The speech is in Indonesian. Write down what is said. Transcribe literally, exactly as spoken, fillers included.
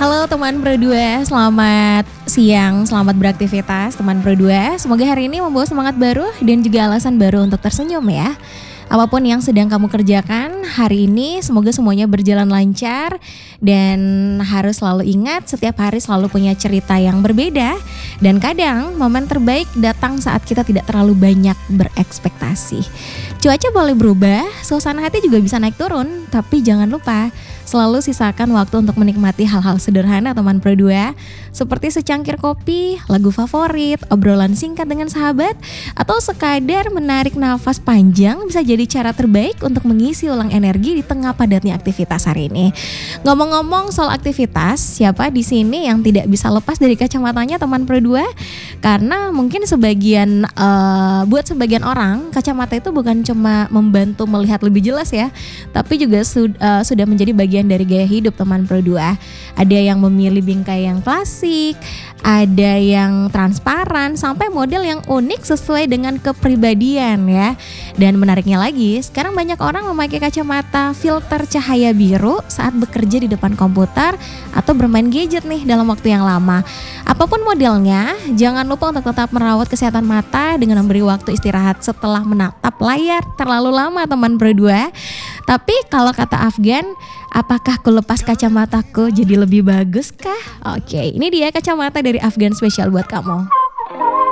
Halo teman Pro dua, selamat siang, selamat beraktivitas teman Pro dua. Semoga hari ini membawa semangat baru dan juga alasan baru untuk tersenyum ya. Apapun yang sedang kamu kerjakan hari ini, semoga semuanya berjalan lancar. Dan harus selalu ingat, setiap hari selalu punya cerita yang berbeda. Dan kadang momen terbaik datang saat kita tidak terlalu banyak berekspektasi. Cuaca boleh berubah, suasana hati juga bisa naik turun. Tapi jangan lupa, selalu sisakan waktu untuk menikmati hal-hal sederhana teman Pro dua. Seperti secangkir kopi, lagu favorit, obrolan singkat dengan sahabat, atau sekadar menarik nafas panjang bisa jadi cara terbaik untuk mengisi ulang energi di tengah padatnya aktivitas hari ini. Ngomong-ngomong soal aktivitas, siapa di sini yang tidak bisa lepas dari kacamatanya teman Pro dua? Karena mungkin sebagian uh, buat sebagian orang kacamata itu bukan cuma membantu melihat lebih jelas ya, tapi juga sud- uh, sudah menjadi bagian dari gaya hidup teman Pro dua. Ada yang memilih bingkai yang klasik, ada yang transparan, sampai model yang unik sesuai dengan kepribadian ya. Dan menariknya lagi, sekarang banyak orang memakai kacamata filter cahaya biru saat bekerja di depan komputer atau bermain gadget nih dalam waktu yang lama. Apapun modelnya, jangan lupa untuk tetap merawat kesehatan mata dengan memberi waktu istirahat setelah menatap layar terlalu lama teman Pro dua. Tapi kalau kata Afgan, apakah ku lepas kacamataku jadi lebih bagus kah? Oke, ini dia kacamata dari Afgan spesial buat kamu.